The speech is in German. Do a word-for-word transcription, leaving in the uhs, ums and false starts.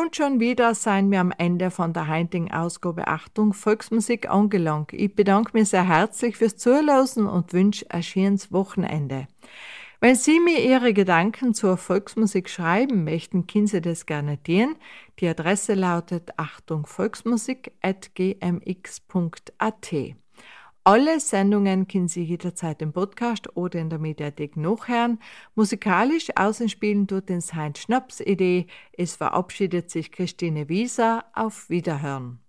Und schon wieder seien wir am Ende von der heutigen Ausgabe Achtung Volksmusik angelangt. Ich bedanke mich sehr herzlich fürs Zuhören und wünsche ein schönes Wochenende. Wenn Sie mir Ihre Gedanken zur Volksmusik schreiben möchten, können Sie das gerne tun. Die Adresse lautet achtungvolksmusik at g m x punkt a t. Alle Sendungen können Sie jederzeit im Podcast oder in der Mediathek nachhören. Musikalisch außenspielen tut den Heinz Schnaps Idee. Es verabschiedet sich Christine Wieser. Auf Wiederhören.